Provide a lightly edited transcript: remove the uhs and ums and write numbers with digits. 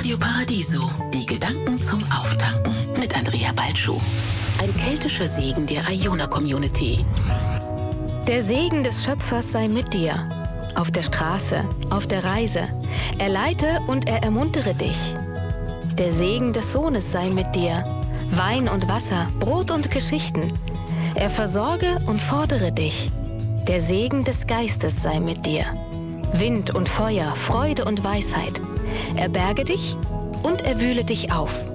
Radio Paradiso, die Gedanken zum Auftanken mit Andrea Balschuh. Ein keltischer Segen der Iona-Community. Der Segen des Schöpfers sei mit dir. Auf der Straße, auf der Reise. Er leite und er ermuntere dich. Der Segen des Sohnes sei mit dir. Wein und Wasser, Brot und Geschichten. Er versorge und fordere dich. Der Segen des Geistes sei mit dir. Wind und Feuer, Freude und Weisheit. Er berge dich und er wühle dich auf.